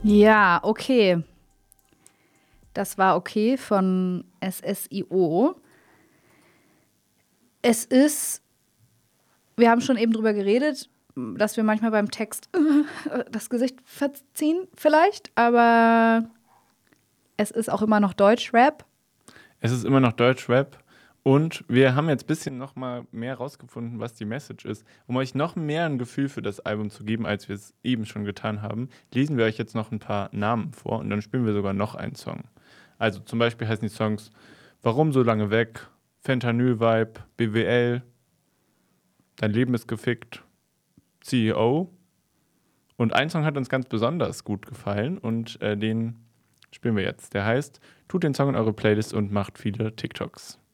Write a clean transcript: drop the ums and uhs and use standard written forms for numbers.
Ja, okay. Das war okay von SSIO. Es ist, wir haben schon eben drüber geredet, dass wir manchmal beim Text das Gesicht verziehen, vielleicht, aber es ist auch immer noch Deutschrap. Es ist immer noch Deutschrap und wir haben jetzt ein bisschen noch mal mehr rausgefunden, was die Message ist. Um euch noch mehr ein Gefühl für das Album zu geben, als wir es eben schon getan haben, lesen wir euch jetzt noch ein paar Namen vor und dann spielen wir sogar noch einen Song. Also zum Beispiel heißen die Songs Warum so lange weg, Fentanyl-Vibe, BWL, Dein Leben ist gefickt, CEO. Und ein Song hat uns ganz besonders gut gefallen und den spielen wir jetzt. Der heißt, tut den Song in eure Playlist und macht viele TikToks.